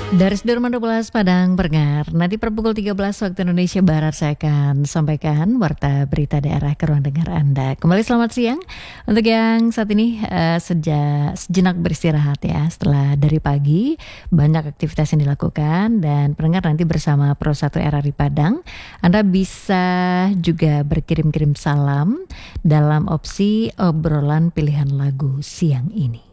Dari Sudirman 12 Padang Pendengar, nanti per pukul 13 waktu Indonesia Barat saya akan sampaikan warta berita daerah ke ruang dengar Anda. Kembali selamat siang untuk yang saat ini sejenak beristirahat ya. Setelah dari pagi banyak aktivitas yang dilakukan dan pendengar nanti bersama Pro 1 RRI Padang. Anda bisa juga berkirim-kirim salam dalam opsi obrolan pilihan lagu siang ini.